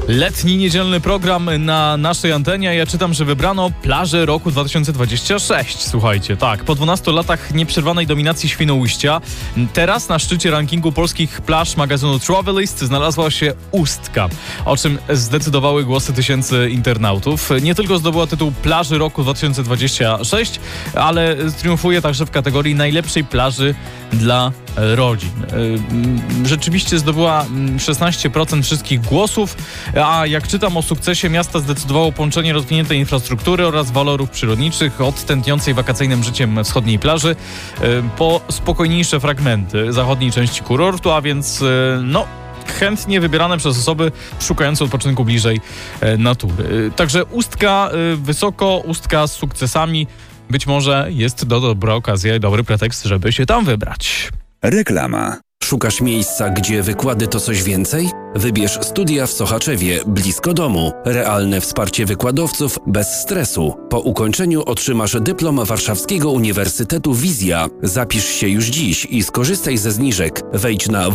Letni, niedzielny program na naszej antenie. Ja czytam, że wybrano plaże roku 2026. Słuchajcie, tak, po 12 latach nieprzerwanej dominacji Świnoujścia, teraz na szczycie rankingu polskich plaż magazynu Travelist znalazła się Ustka, o czym zdecydowały głosy tysięcy internautów. Nie tylko zdobyła tytuł plaży roku 2026, ale triumfuje także w kategorii najlepszej plaży dla rodzin. Rzeczywiście zdobyła 16% wszystkich głosów, a jak czytam o sukcesie miasta zdecydowało połączenie rozwiniętej infrastruktury oraz walorów przyrodniczych od tętniącej wakacyjnym życiem wschodniej plaży po spokojniejsze fragmenty zachodniej części kurortu, a więc chętnie wybierane przez osoby szukające odpoczynku bliżej natury. Także Ustka wysoko, Ustka z sukcesami. Być może jest to dobra okazja i dobry pretekst, żeby się tam wybrać. Reklama. Szukasz miejsca, gdzie wykłady to coś więcej? Wybierz studia w Sochaczewie, blisko domu. Realne wsparcie wykładowców bez stresu. Po ukończeniu otrzymasz dyplom Warszawskiego Uniwersytetu Wizja. Zapisz się już dziś i skorzystaj ze zniżek. Wejdź na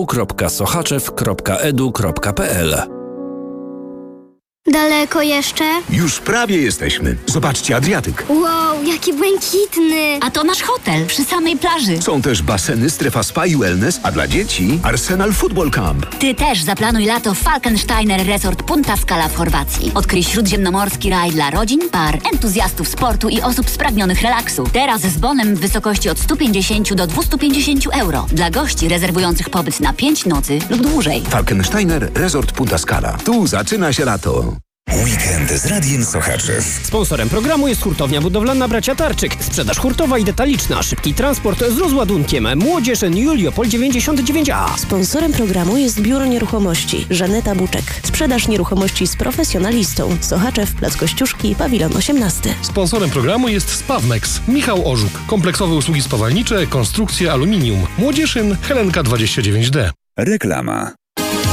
www.sochaczew.edu.pl. Daleko jeszcze? Już prawie jesteśmy. Zobaczcie Adriatyk. Wow, jaki błękitny! A to nasz hotel przy samej plaży. Są też baseny, strefa spa i wellness, a dla dzieci Arsenal Football Camp. Ty też zaplanuj lato w Falkensteiner Resort Punta Scala w Chorwacji. Odkryj śródziemnomorski raj dla rodzin, par, entuzjastów sportu i osób spragnionych relaksu. Teraz z bonem w wysokości od 150 do 250 euro. Dla gości rezerwujących pobyt na 5 nocy lub dłużej. Falkensteiner Resort Punta Scala. Tu zaczyna się lato. Weekend z Radiem Sochaczew. Sponsorem programu jest hurtownia budowlana Bracia Tarczyk. Sprzedaż hurtowa i detaliczna. Szybki transport z rozładunkiem. Młodzież Juliopol 99A. Sponsorem programu jest Biuro Nieruchomości Żaneta Buczek. Sprzedaż nieruchomości z profesjonalistą. Sochaczew, Plac Kościuszki, Pawilon 18. Sponsorem programu jest Spawmex. Michał Orzuk. Kompleksowe usługi spawalnicze, konstrukcje aluminium. Młodzieżyn Helenka 29D. Reklama.